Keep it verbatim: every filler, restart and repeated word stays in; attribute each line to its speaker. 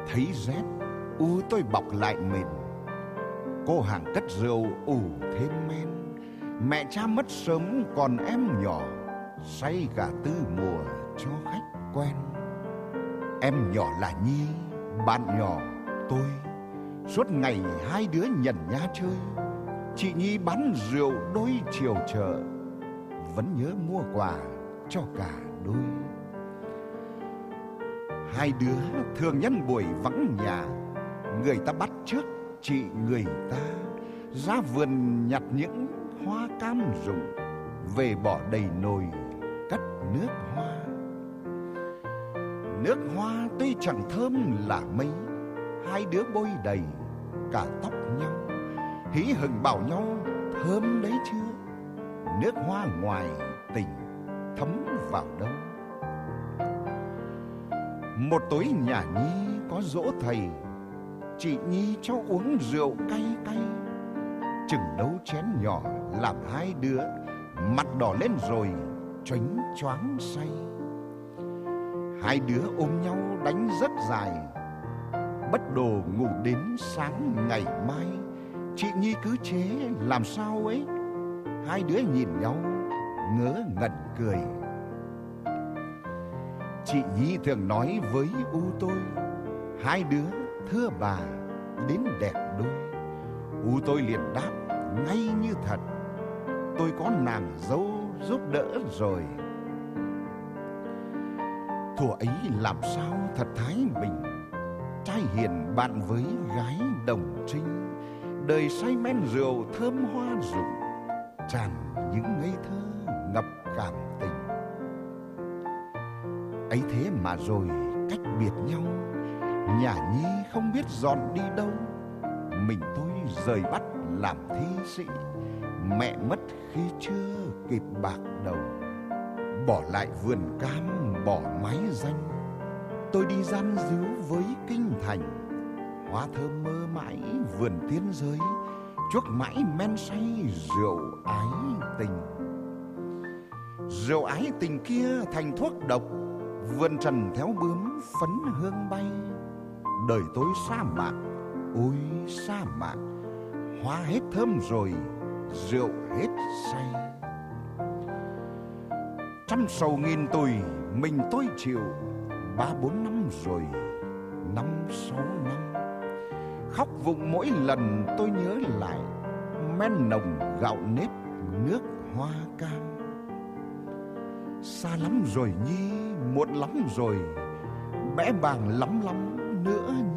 Speaker 1: Thấy rét, u tôi bọc lại mền. Cô hàng cất rượu ủ thêm men. Mẹ cha mất sớm còn em nhỏ, say cả tư mùa cho khách quen. Em nhỏ là Nhi, bạn nhỏ tôi. Suốt ngày hai đứa nhẩn nha chơi. Chị Nhi bán rượu đôi chiều chợ, vẫn nhớ mua quà cho cả đôi. Hai đứa thường nhân buổi vắng nhà, người ta bắt trước chị người ta ra vườn nhặt những hoa cam rụng, về bỏ đầy nồi cất nước hoa. Nước hoa tuy chẳng thơm là mấy, hai đứa bôi đầy cả tóc nhau. Hí hửng bảo nhau thơm đấy chưa, nước hoa ngoài tình thấm vào đâu. Một tối nhà Nhi có giỗ thầy, chị Nhi cho uống rượu cay cay. Chừng đấu chén nhỏ làm hai đứa mặt đỏ lên rồi choáng choáng say. Hai đứa ôm nhau đánh rất dài, bất đồ ngủ đến sáng ngày mai. Chị Nhi cứ chế làm sao ấy, hai đứa nhìn nhau ngớ ngẩn cười. Chị Nhi thường nói với u tôi, hai đứa thưa bà đến đẹp đôi. U tôi liền đáp ngay như thật, tôi có nàng dâu giúp đỡ rồi. Thuở ấy làm sao thật thái bình, trai hiền bạn với gái đồng trinh. Đời say men rượu thơm hoa rụng, tràn những ngây thơ ngập cảm tình. Ấy thế mà rồi cách biệt nhau, nhà Nhi không biết dọn đi đâu. Mình tôi rời Bắc làm thi sĩ, mẹ mất khi chưa kịp bạc đầu. Bỏ lại vườn cam bỏ mái danh, tôi đi gian díu với kinh thành. Hoa thơm mơ mãi vườn tiên giới, chuốc mãi men say rượu ái tình. Rượu ái tình kia thành thuốc độc, vườn trần theo bướm phấn hương bay. Đời tôi sa mạc, ôi sa mạc, hoa hết thơm rồi, rượu hết say. Trăm sầu nghìn tủi mình tôi chịu, ba bốn năm rồi, năm sáu năm. Khóc vụng mỗi lần tôi nhớ lại, men nồng gạo nếp nước hoa cam. Xa lắm rồi Nhi, muộn lắm rồi, bẽ bàng lắm lắm nữa.